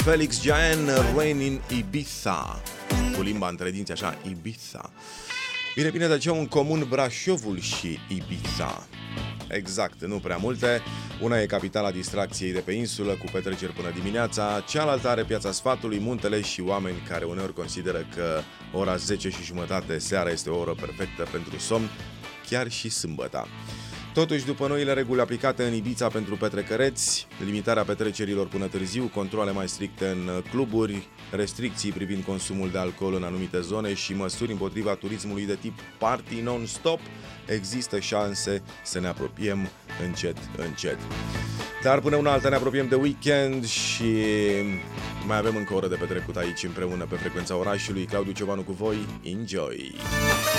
Felix Jaen, Rain in Ibiza. Cu limba între dinți așa, Ibiza. Bine, de ce un comun Brașovul și Ibiza. Exact, nu prea multe. Una e capitala distracției de pe insulă, cu petreceri până dimineața. Cealaltă are Piața Sfatului, muntele și oameni care uneori consideră că ora 10:30 seara este o oră perfectă pentru somn, chiar și sâmbăta. Totuși, după noile reguli aplicate în Ibiza pentru petrecăreți, limitarea petrecerilor până târziu, controale mai stricte în cluburi, restricții privind consumul de alcool în anumite zone și măsuri împotriva turismului de tip party non-stop, există șanse să ne apropiem încet. Dar până una alta ne apropiem de weekend și mai avem încă o oră de petrecut aici împreună pe frecvența orașului. Claudiu Ciobanu cu voi, enjoy!